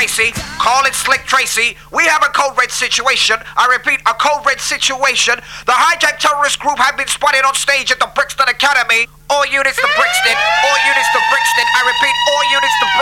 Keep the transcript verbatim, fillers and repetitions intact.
Tracy. Call it Slick Tracy. We have a code red situation. I repeat, a code red situation. The hijacked terrorist group have been spotted on stage at the Brixton Academy. All units to Brixton. All units to Brixton. I repeat, all units to Brixton.